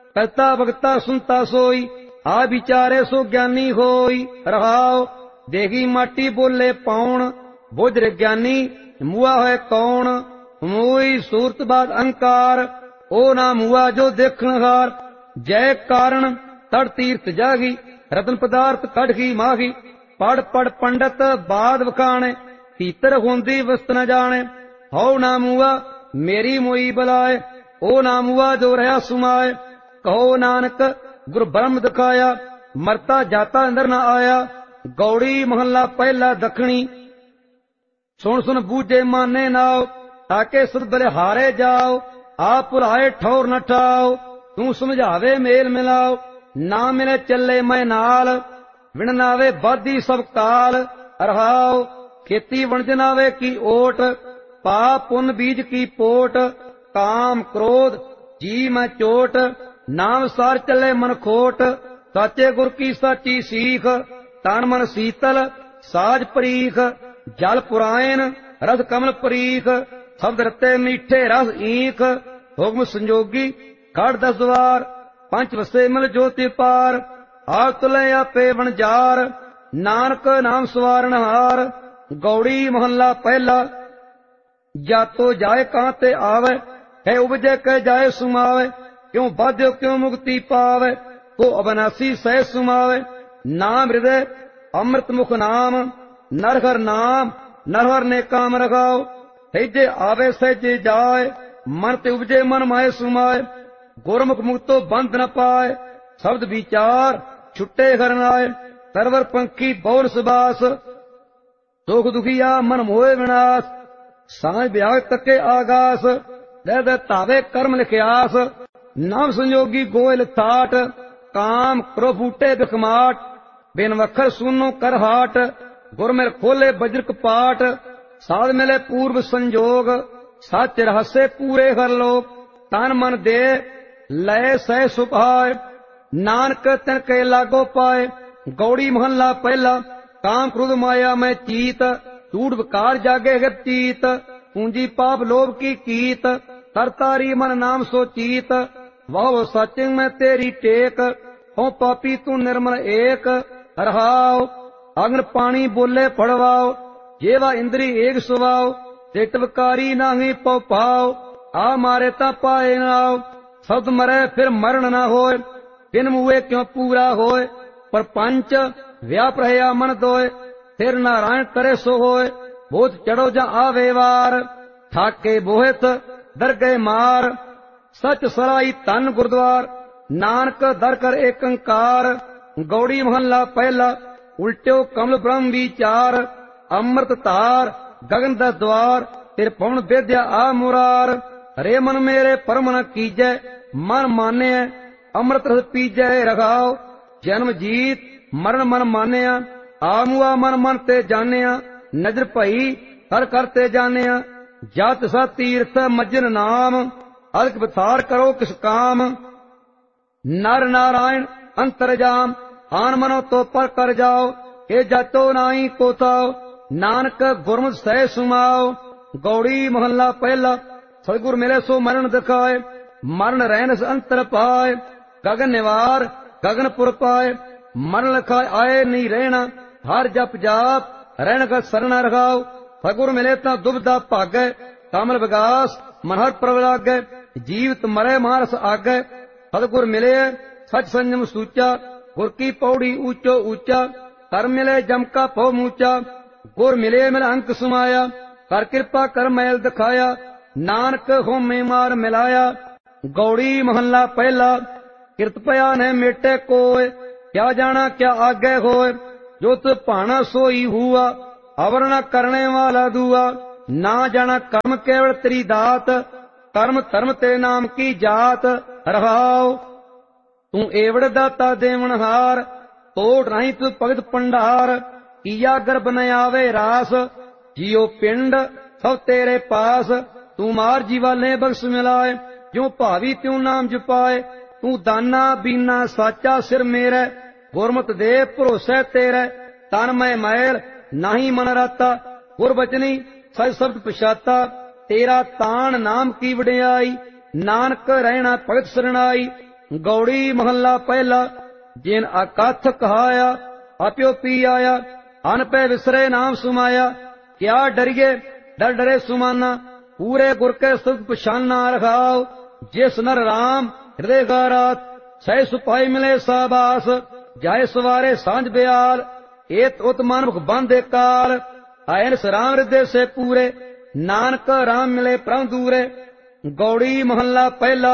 करता भगता सुनता सोई, आ विचारे सो ज्ञानी होई। रहाओ देगी माटी बोले पाउण, बुझ रे ज्ञानी मुआ है कौन। मोई सूरत बाद अहंकार, ओ ना मुआ जो देखण हार। जय कारण तड़ तीर्थ जागी, रतन पदार्थ कड़गी माही। पढ़ पढ़ पंडित बाद वखाणे, भीतर होंदी वस्त न जाने। हौ ना मुआ मेरी मोई बलाए, ओ ना मुआ जो रहा सुमाए। कहो नानक गुरु ब्रह्म दिखाया, मरता जाता अंदर न आया। गौड़ी महला पहला दखणी, सुन सुन बूझे माने नाओ। ताके सुध बलिहारे जाओ, आप भुलाए ठौर न ठाओ। तू समझावे मेल मिलाओ, ना मिले चले मैं नाल। विणनावे बाधी सब काल, रहाओ खेती वणजनावे की ओट। पाप पुन बीज की पोट, काम क्रोध जी मैं चोट। नाम सार चले मन खोट, साचे गुर की साची सीख। तन मन शीतल साज परीख, जल पुरायन रस कमल परीख। शब्द रते मीठे रस ईख, हुक्म संजोगी खड़ 10 द्वार। पंच वसे मिल ज्योति पार, आप तुले आपे वणजार। नानक नाम सवारण हार, गौड़ी महला पहला। जातो जाए कहां ते आवे, है उपजे कह जाए सुमावे। क्यों बाध्यो क्यों मुक्ति पावे, को अविनाशी सह सुमावे। नाम हृदय अमृत मुख नाम, नरहर नाम नरहर ने काम रखाओ। सहजे आवे सहजे जाए, मन ते उपजे मन माए सुमाए। गुरमुख मुक्तो बंध न पाए, शब्द विचार छुट्टे करनाए। तरवर पंखी बोल सुबास, दुख दुखिया मन मोहे विनाश। सांझ ब्याग तके आगास, दह दह तावे कर्म लिखियास। नाम संयोगी गोयल थाट, काम क्रो बूटे बिखमाट। बिन वखर सुनो कर हाट, गुर मेर खोले बज्र कपाट। साध मिले पूर्व संजोग, सच रहस्य पूरे हर लोक। तन मन दे लय सह सुभाए, नानक तिन के लागो पाए। गौड़ी महला पहला, काम क्रोध माया में चीत। टूट विकार जागे हृत चीत, पूंजी पाप लोभ की कीत। तरतारी मन नाम सो चीत, वह सच में तेरी टेक। हो पापी तू निर्मल एक, रहाओ अग्न पानी बोले पड़वाओ। जेवा इंद्री एक सुवाओ, चिटवकारी नाही पौ पाओ। आ मारे ता पाए नाओ, शब्द मरे फिर मरण न होए। बिन मुए क्यों पूरा होए, पर पंच व्याप रहया मन दोए। फिर नारायण करे सो होए, भूत चढ़ो जा आवे वार। ठाके बोहित दर गए मार, सच सराई तन गुरुद्वार। नानक दर कर एक अंकार, गौड़ी महला पहला। उल्ट्यो कमल ब्रह्म विचार, अमृत तार गगन द द्वार। तिरपवन विद्या आ मुरार, रे मन मेरे परम न कीजै। मन माने अमृत रस पीजै, रखाओ जन्म जीत मरण मन मानिया। आमुआ मन मन ते जानिया, नजर भई हर करते जानिया। जत सा तीर्थ मज्जन नाम, अलख बथार करो किस काम। नर नारायण अंतरजाम, आन मनो तो पर कर जाओ। के जातो नाई को थाओ, नानक गुरमुख सह सुमाओ। गौड़ी महला पहला, सतगुर मिले सो मरण दिखाए। मरण रहन अंतर पाए, गगन निवार गगनपुर पाए। मरण लिखाए आए नहीं रहना, हर जप जाप रहन का शरण रखाओ। सतगुर मिले ता दुबदा भागै, कमल विगास मन हर प्रभ लागै। जीवित मरे मानस आगै, सतगुर मिले सच संयम सूचा। गुर की पौड़ी ऊंचो ऊंचा, कर मिले जम का पौ मूचा। गुर मिले मिल अंक सुमाया, कर कृपा कर मैल दिखाया। नानक होमे मार मिलाया, गौड़ी महला पहला। कृतपया ने मेटे कोय, क्या जाना क्या आगे होय। जो तु भाना सोई हुआ, अवर न करने वाला दुआ। ना जाना कर्म केवल तेरी दात, कर्म धर्म तेरे नाम की जात। रहाओ तू एवड़ दाता देवनहार, तोड़ नहीं तू भगत पंडार। किया गर्भ न आवे रास, जियो पिंड सब तेरे पास। तू मार जीवाले बख्श मिलाए, जो भावी त्यों नाम जपाए। तू दाना बीना साचा सिर मेरे, गुरमत दे भरोसे तेरे। तन मैं मैल नाही मन राता, गुर बचनी सच शब्द पछाता। तेरा तान नाम की वडियाई, नानक रहना भगत सरनाई। गौड़ी महला पहला। जिन अकथ कहाया आप्यो पी आया, अन पे विसरे नाम सुमाया। क्या डरिए डर डरे सुमाना, पूरे गुर के सुख पछाना। रखाओ जिस नर राम हृदय का रात, सह सुपाई मिले साबास। जाय सवारे सांझ ब्याल, एत उत मानमुख बांधे काल। आयन राम हृदय से पूरे, नानक राम मिले परम दूरे। गौड़ी महला पहला।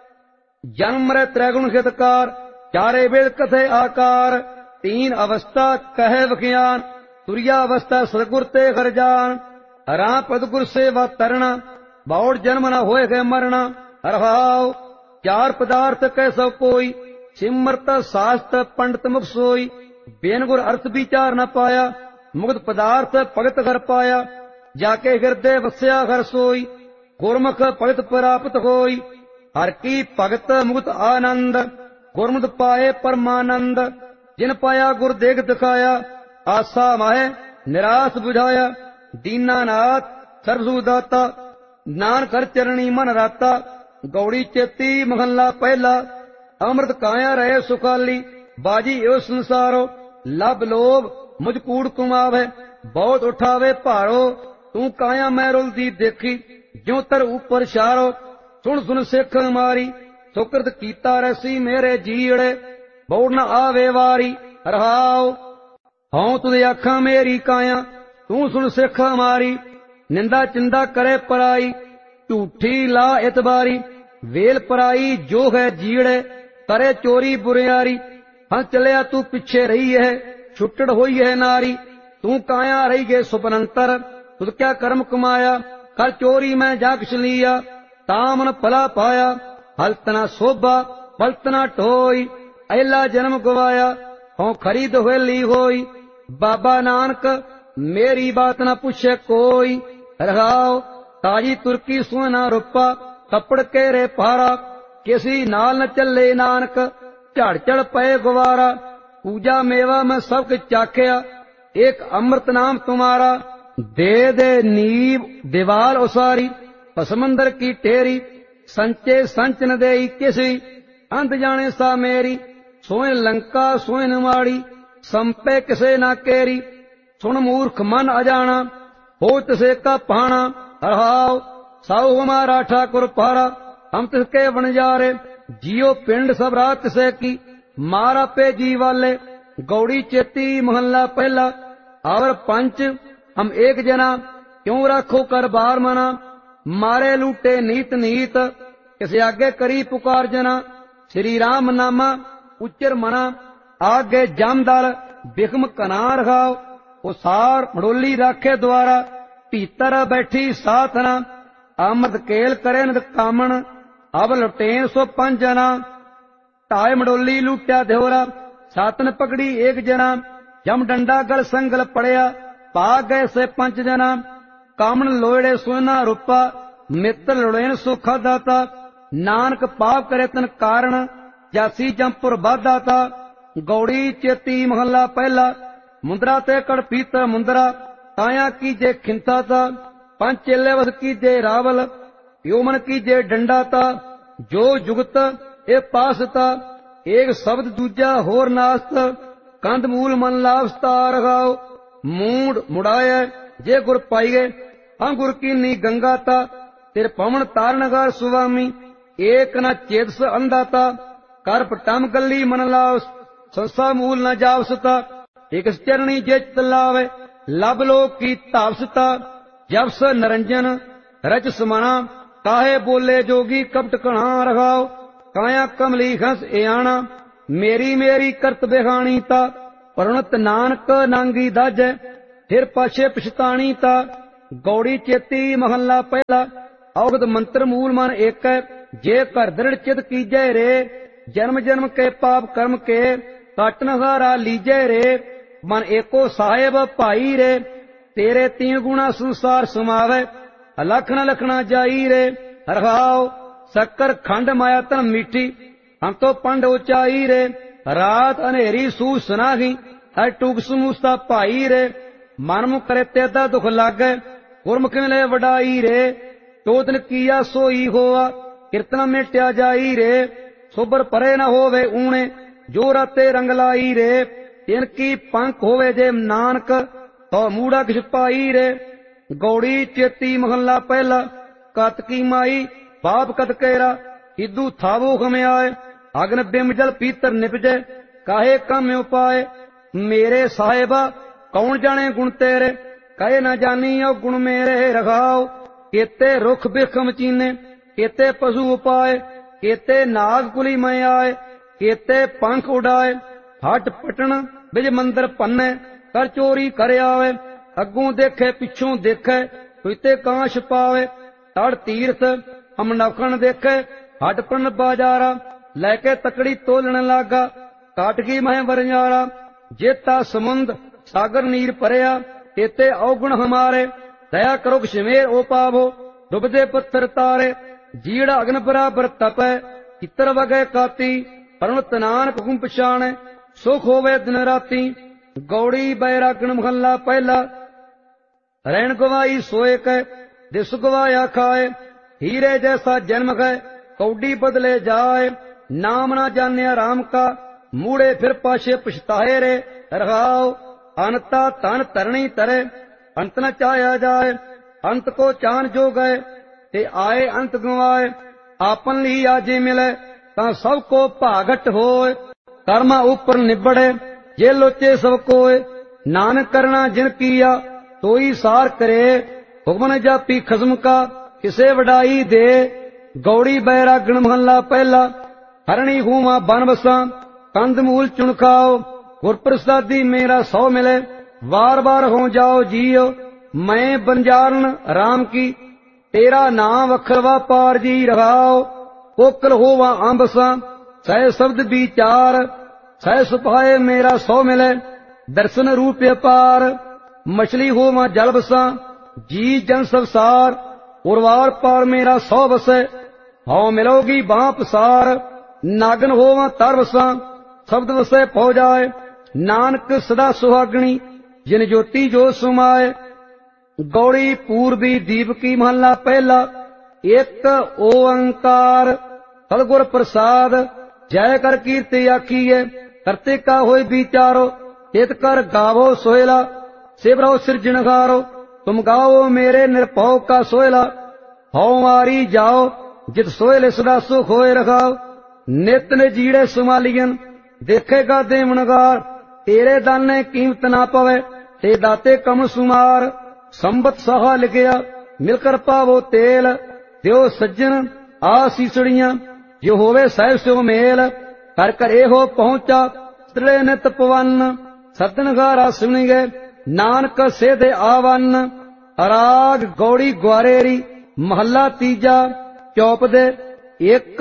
जन्म मरे त्रैगुण हितकार, चारे वेद कथे आकार। तीन अवस्था कहे विज्ञान, तुरिया अवस्था सदगुर ते घर जान। राम पद गुर सेवा तरना, बाउड जन्म न होए गए मरना। रहाओ चार पदार्थ कैसो कोई, सिमरत शास्त्र पंडित मुख सोई। बेन गुर अर्थ विचार न पाया, मुक्त पदार्थ भगत घर पाया। जाके हृदय वस्या घर सोई, गुरमुख भगत प्राप्त होई। हर की भगत मुक्त आनंद, गुरमुख पाए परमानंद। जिन पाया गुर देख दिखाया, आशा माहे निराश बुझाया। दीनानाथ सर्वसुदाता, नानक हर चरणी मन राता। गौड़ी चेती महला पहला। अमृत काया रहे सुखाली, बाजी एवं संसारो। लब लोभ मुझ कूड़ कुमावे, बहुत उठावे भारो। तू काया मैं रुलदी देखी, ज्यों तर ऊपर शारो। सुन सुन सिख मारी, सुकृत कीता रसी मेरे जीड़े। बौड़ न आवे वारी। रहाओ हूं तुझे आखा मेरी काया, तू सुन सिख मारी। निंदा चिंदा करे पराई, झूठी ला इतबारी। वेल पराई जो है जीड़े, करे चोरी बुरियारी। हाँ चलिया तू पिछे रही है, छुट्टड़ हुई है नारी। तू काया रही गे सुपनंतर, तुझ क्या कर्म कमाया। कर चोरी मैं जागश लिया, तामन भला पाया। हलतना शोभा पलतना ढोई, अहला जन्म गवाया। हों खरीद हुएली होई, बाबा नानक मेरी बात न पूछे कोई। रहाओ ताजी तुर्की सोना रुपा, कपड़ के रे पारा। किसी नाल न चले नानक, झड़ झड़ पे गुवारा। पूजा मेवा में सब कुछ चाख्या, एक अमृत नाम तुम्हारा। दे दे नींव दीवाल उसारी, समंदर की टेरी। संचे संच न देई किसी, अंत जाने सा मेरी। सोए लंका सोए निमाड़ी, संपे किसे ना केरी। सुन मूर्ख मन अजाना, हो तिसे का पाना। रहाओ साहु हमारा ठाकुर पारा, हम तिसके वनजारे। जियो पिंड सब रात तिसे की, मारा पे जी वाले। गौड़ी चेती महला पहला। और पंच हम एक जना, क्यों राखो कर बार मना। मारे लूटे नीत नीत, किसे आगे करी पुकार जना। श्री राम नामा उच्चर मना, आगे जामदार बिखम कना। रखाओ उसार मड़ोली राखे द्वारा, भीतर बैठी साथना। अमृत केल करे नद कामन, अब लुटेन सो पंज जना। टाय मड़ोली लूटिया ध्योरा, सातन पकड़ी एक जना। जम डंडा गल संगल पड़या, भाग गए से पंच जना। कामन लोड़े सोना रूपा, मित्र लुड़ेन सुखा दाता। नानक पाप करे तन कारण, जासी जमपुर बादाता। गौड़ी चेती महला पहला। मुंदरा ते कड़ पीतर मुंदरा, ताया की जे खिंता था। पंच चेले वध की जे रावल, योमन की जे डंडा था। जो जुगत ए पास था, एक शब्द दूजा होर नास्त। कंद मूल मन लावस्ता। रखाओ मूड मुड़ाया जे गुर पाइगे, हम गुर की नी गंगा था। तिर पवन तारनगार सुवामी, एक न चेतस अंधा था। कर पटम गली मन लावस, संसा मूल न जावसता। एक चरणी जे तलावे, लब लोक की तापसता। जब स नरंजन रच समना, काहे बोले जोगी कपट कणा। रखाओ काया कमली घस एआना, मेरी मेरी करत बेहानी ता। परणत नानक नांगी दाजै, फिर पाछे पछतानी ता। गौड़ी चेती महला पहला। औगत मंत्र मूल मन एक, जे कर दृढ़ चित कीजै रे। जन्म जन्म के पाप कर्म के, काटन हारा लीजै रे। मन एको साहेब भाई रे, तेरे तीन गुणा संसार समावे। लखना लखना जाई रे। रखाओ शक्कर खंड माया तन मीठी, हम तो पंड ऊंचाई रे। रात अनेरी सू सुनाही, हर टूक समूसता भाई रे। मन मुख करे तेदा दुख लागे, गुरमुख मिले वडाई रे। चोदन किया सोई होआ, कीर्तन मेट्या जाई रे। सोबर परे न होवे ऊणे, जो रते रंग लाई रे, तिनकी पंख होवे जे नानक, तो मूड़ा किछ पाई रे। गौड़ी चेती महला पहला, कत की माई बाप कत केरा, इदू थावो खमयाए, अग्न बिम जल पीतर निपजे, काहे कम उपाय। मेरे साहेबा कौन जाने गुण तेरे, कहे न जानी ओ गुण मेरे रखाओ। केते रुख बिखम चीने, केते पशु उपाय, केते नाग कुली में आए, केते पंख उड़ाए। हट पटन बिज मंदिर पन्ने, कर चोरी करे आवे, अगों देखे पिछों देखे, तुते कांश पावे। तड़ तीर्थ हम नखन देखे, हट पन बाजारा, लैके तकड़ी तोलन लागा, काटगी मह बरजारा। जेता समुंद सागर नीर परया, केते अवगुण हमारे, दया करो क्षमेर ओ पावो। डुबदे पत्थर तारे, जीड़ अग्न बराबर तपै, चित्र वगै काती, परमत नानक हुकुम पछाणे, सुख होवे दिन राती। गौड़ी बैरागण महला पहला, रैन गवाई सोए कै, दिस गवाया खाए, हीरे जैसा जन्म है, कौडी बदले जाए। नाम ना जाने राम का, मूड़े फिर पाछे पछताए रे। रहाओ अनता तन तरणी तरे, अंत न चाया जाए, अंत को चान जो गए, ते आए अंत गवाए। आपन ली आजे मिले, ता सबको भागट होए, कर्मा ऊपर निबड़े, ये लोचे सब कोय। नानक करना जिन किया, तोई सार करे, हुक्म जापी खसम का, किसे वडाई दे। गौड़ी बैरागण महला पहला, हरणी हूमा बन बसा, कंद मूल चुन खाओ, गुर प्रसादी मेरा सौ मिले, बार बार हो जाओ जियो। मैं बंजारन राम की, तेरा नाम अखरवा पार जी रहाओ। कोकल होवा आंबसा, सह शब्द विचार, सह सुपाए मेरा सौ मिले, दर्शन रूप अपार। मछली होवा जल बसा, जी जन संसार, उर्वार पार मेरा सौ बसे, हौ मिलोगी बांप सार। नागन होवा तर बसा, शब्द वसे पौ जाए, नानक सदा सुहागणी, जिन ज्योति जो सुमाए। गौड़ी पूर्वी दीप की महला पहला, एक ओंकार, सदगुर प्रसाद, जय कर कीर्ति आखीए, करते का होय विचारो, चेत कर गावो सोहेला, सेवरो सिरजनहारो, तुम गाओ मेरे निरभव का सोहेला। हौ मारी जाओ, जित सोहेले सदा सुख होए रखाओ। नित ने जीड़े सुमालियन, देखेगा देवनगार, तेरे दाने कीमत ना पवे, ते दाते कम सुमार। संबत सहा लिखिया, मिलकर पावो तेल, दियो सज्जन आसीसड़ियां, जो होवे सहब स्यो मेल। कर कर एहो पहुंचा, त्रिले नित पवन, सदनगारा सुनी गए, नानक से दे आवन। अराग गौड़ी ग्वारेरी, महला तीजा, चौप दे, एक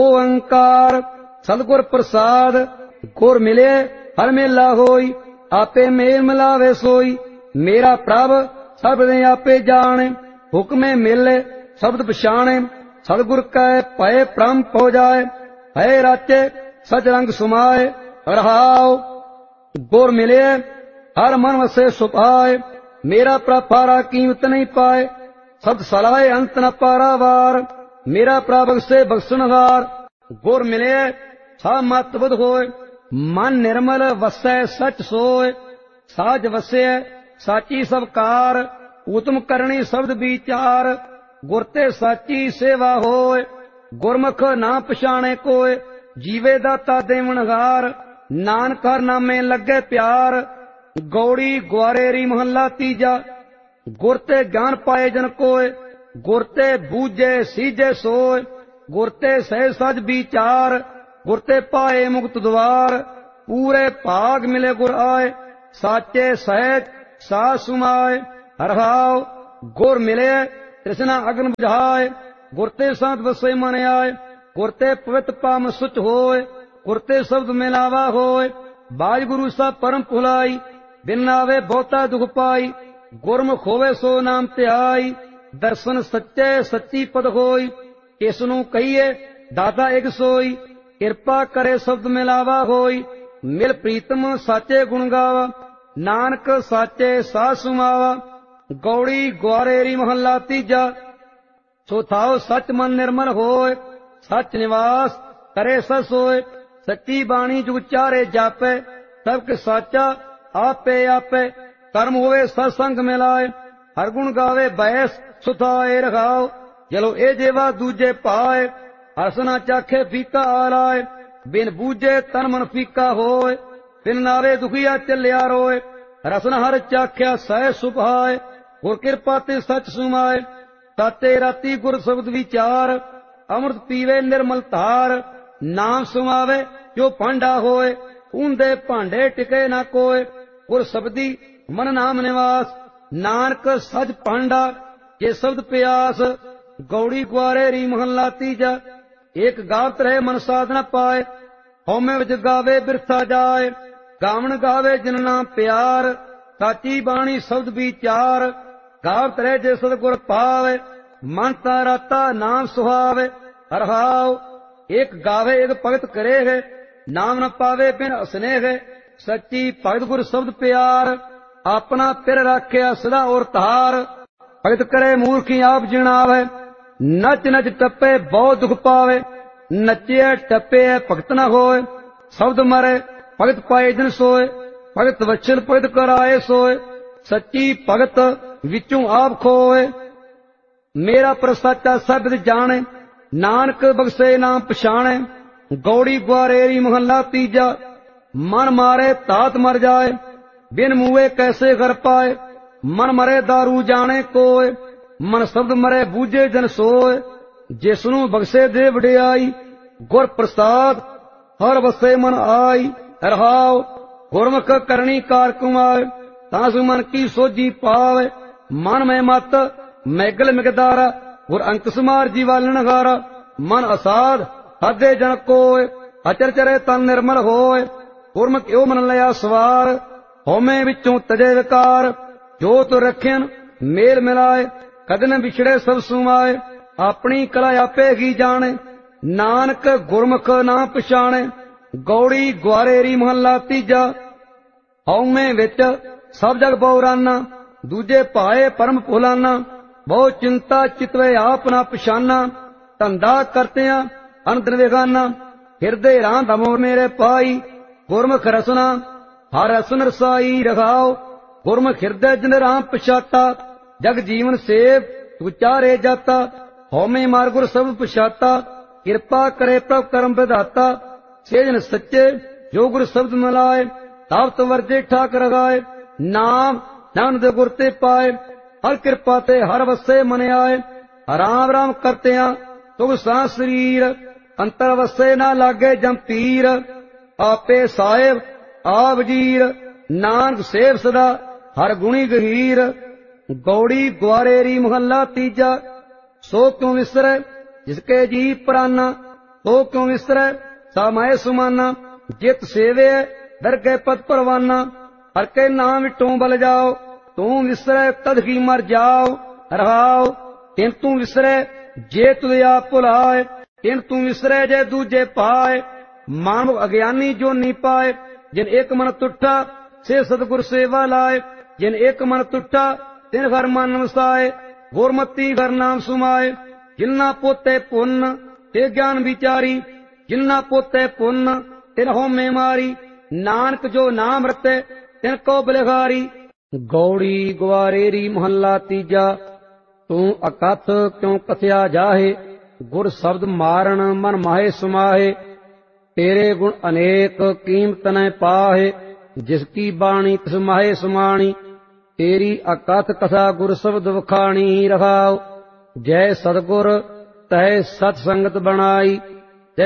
ओंकार, सदगुर प्रसाद, गुर मिले हर मेला होई, आपे मेल मिलावे सोई। मेरा प्रभ सब ने आपे जाने, हुक्मे मिले शब्द पछाणे, सदगुर कै पए प्रम पौ जाए। है राचे सच रंग सुमाए, रहाओ गुर मिले हर मन वसे सुपाए। मेरा प्रभारा कीमत नहीं पाए, सद सलाहे अंत न पारावार। मेरा प्रभु से बख्शनहार, गुर मिले सा मतबुद होए। मन निर्मल वसै सच सोए, साज वसे साची सब कार। उत्तम करनी शब्द विचार, गुरते साची सेवा होए। गुरमुख ना पछाणे कोय, जीवे दाता देवनहार। नानक हर नामे लगे प्यार। गौड़ी ग्वारेरी महला तीजा, गुरते ज्ञान पाए जन कोय। गुरते बूझे सीजे सोय, गुरते सह सज विचार। गुरते पाए मुक्त द्वार, पूरे भाग मिले गुर आए। साचे सहज सा सुमाए, हरहाओ गुर मिले तृष्णा अग्न बुझाए। गुरते संत बसे मन आए, गुरते पवित्र पाम सुच होए। गुरते शब्द मिलावा होए, बाज गुरु सा परम भुलाई। बिन आवे बहुता दुख पाई, गुरमुख होवे सो नाम त्याई। दर्शन सच्चे सच्ची पद होई, किसनु कहिए दाता एक सोई। कृपा करे शब्द मिलावा होई, मिल प्रीतम साचे गुण गावा। नानक साचे सा सुमावा। गौड़ी ग्वारेरी महला तीजा, सो थाओ सच मन निर्मल होए। सच निवास करे सच सोए। सच्ची बाणी जुग चारे जापे, सबके साचा आपे आपे। कर्म होवे सत्संग मिलाए, हर गुण गावे बैस सुथाए रखाओ। जलो ए जेवा दूजे पाए, हस ना चाखे फीका आलाए। बिन बूझे तन मन फीका होए, बिन नावे दुखिया चलिया रोए। रसन हर चाख्या सह सुभाए, गुर कृपा ते सच सुमाए। ताते राती गुर शब्द विचार, अमृत पीवे निर्मल धार। नाम सुमावे जो भांडा होए, ऊंदे भांडे टिके ना कोय। गुर शब्दी मन नाम निवास, नानक सच भांडा जे शब्द प्यास। गौड़ी ग्वारे री महला तीजा, एक गावत रहे मन साधना पाए। हौमे विच गावे बिरथा जाए, गावण गावे जिन नाम प्यार। साची बाणी शब्द विचार, गावत रहे जे सतगुर पावे। मन ता राता नाम सुहावे, हरहाओ एक गावे एक भगत करे है। नाम न पावे बिन स्नेह, सच्ची भगत गुर शब्द प्यार। अपना पिर राख्या सदा और तार, भगत करे मूर्खी आप जिणावे। नच नच टप्पे बहुत दुख पावे, नचे टप्पे भगत न होए। शब्द मरे भगत पाए दिन सोए, भगत वचन भगत कराए सोए। सच्ची भगत विचों आप खोए, मेरा प्रसाचा सब जाने। नानक बख्शे नाम पछाणे, गौड़ी ग्वारेरी महला तीजा। मन मारे तात मर जाए, बिन मुए कैसे घर पाए। मन मरे दारू जाने कोय, मन शब्द मरे बूझे जन सोए। जिसनु बख्शे दे वडियाई, गुर प्रसाद हर वसे मन आई। रहाओ गुरमुख करनी कार कुमार, तासु मन की सोजी पावे। मन में मत मैगल मिगदारा, गुर अंक सुमार जीवालन गारा। मन असाध हदे जन कोय, अचर चरे तन निर्मल होय। गुरमुख यो मन लिया सवार, होमे विचों तजे विकार। जो तो रखियन मेल मिलाए, कदन बिछड़े सब सुमाए। अपनी कला आपे ही जाने, नानक गुरमुख ना पछाणे। गौड़ी ग्वारेरी महला तीजा, हौमे विच सब जग बौराना। दूजे पाए परम भुलाना, बहु चिंता चितवे आप ना पछाना। धंधा करतिया अनदन बेगाना, हिरदे रां दमो मेरे पाई। गुरमुख रसना हर रसन रसाई रखाओ। गुरमुख हिरदे जिन राम पछाता, जग जीवन सेव उचारे जाता। हौमे मार गुर सब पछाता, कृपा करे प्रभ करम विधाता। सेजन सच्चे जो गुर शब्द मिलाए, तावत वर्जे ठाक रगाए। नाम नाम दे गुर ते पाए, हर कृपा ते हर वसे मन आए। राम राम करतिया तुग सा शरीर, अंतर वसे ना लागे जम पीर। आपे साहेब आ वजीर, नानक सेव सदा हर गुणी गहीर। गौड़ी ग्वारेरी महला तीजा, सो क्यों विसरै जिसके जी प्राना। तो क्यों विसरै सामाए सुमाना, जित सेवे दरगे पद परवाना। हर के नाम विटों बल जाओ, तू विसरै तद ही मर जाओ। रहाओ तिन तू विसरै जे तुझे आप भुलाए, तिन तू विसरै जे दूजे पाए। मानव अज्ञानी जो नी पाए, जिन एक मन तुठा से सतगुर सेवा लाए। जिन एक मन तुठा तिन घर मन वसाए, गुरमती घर नाम सुमाए। जिन्ना पोते पुन्न ते ज्ञान विचारी, जिन्ना पोते पुन्न तिन होमे मारी। नानक जो नाम रते तिन को बलिहारी। गौड़ी ग्वारेरी महला तीजा, तू अकथ क्यों कथया जाहे। गुर शब्द मारण मन माहे सुमाहे, तेरे गुण अनेक कीमत न पाहे। जिसकी बाणी तिस माहे सुमाणी, तेरी अकथ कथा गुर शब्द वखाणी। रखाओ जय सतगुर तह सत संगत बनाई,